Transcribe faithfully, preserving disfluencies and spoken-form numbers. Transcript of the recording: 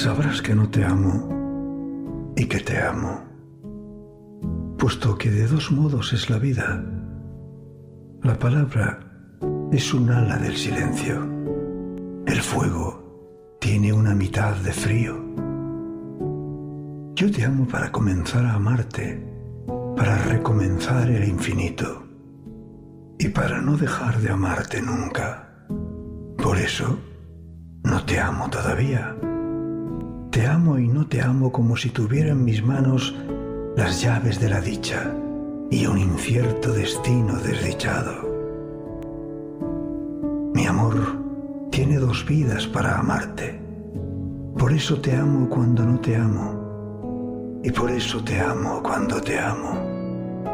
sabrás que no te amo y que te amo, puesto que de dos modos es la vida. La palabra es un ala del silencio. El fuego tiene una mitad de frío. Yo te amo para comenzar a amarte, para recomenzar el infinito y para no dejar de amarte nunca. Por eso, no te amo todavía. Te amo y no te amo como si tuviera en mis manos las llaves de la dicha y un incierto destino desdichado. Mi amor tiene dos vidas para amarte. Por eso te amo cuando no te amo y por eso te amo cuando te amo.